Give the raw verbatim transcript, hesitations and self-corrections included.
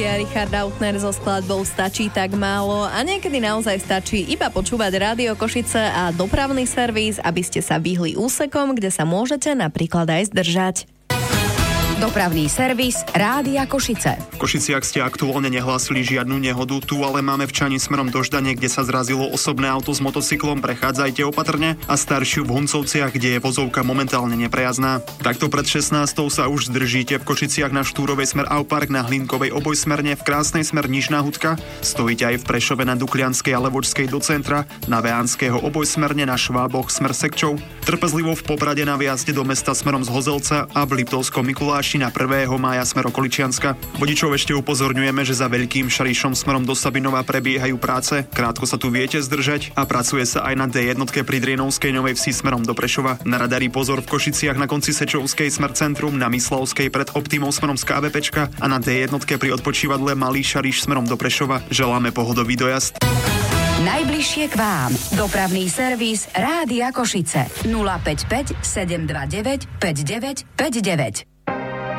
Ja Richard Dautner so skladbou Stačí tak málo a niekedy naozaj stačí iba počúvať Rádio Košice a dopravný servis, aby ste sa vyhli úsekom, kde sa môžete napríklad aj zdržať. Dopravný servis Rádia Košice. V Košiciach ste aktuálne nehlásili žiadnu nehodu, tu ale máme v Čani smerom do Ždane, kde sa zrazilo osobné auto s motocyklom, prechádzajte opatrne, a staršiu v Huncovciach, kde je vozovka momentálne neprejazdná. Takto pred šestnástou sa už zdržíte v Košiciach na Štúrovej smer Aupark, na Hlinkovej obojsmerne, v Krásnej smer Nižná Hudka, stojíte aj v Prešove na Duklianskej a Levočskej do centra, na Veánského obojsmerne, na Šváboch smer Sekčov, trpezlivo v Poprade na viazde do mesta smerom z Hozelca a v Liptovskom Mikuláši na prvého mája smer Okoličianska. Vodičov ešte upozorňujeme, že za Veľkým Šarišom smerom do Sabinova prebiehajú práce. Krátko sa tu viete zdržať a pracuje sa aj na dé jedna pri Drienovskej Novej Vsi smerom do Prešova. Na radari pozor v Košiciach na konci Sečovskej smer Centrum, na Myslavskej pred Optimou smerom z KBPčka a na dé jedna pri odpočívadle Malý Šariš smerom do Prešova. Želáme pohodový dojazd. Najbližšie k vám. Dopravný servis Rádia Košice. nula päť päť sedem dva deväť päť deväť päť deväť.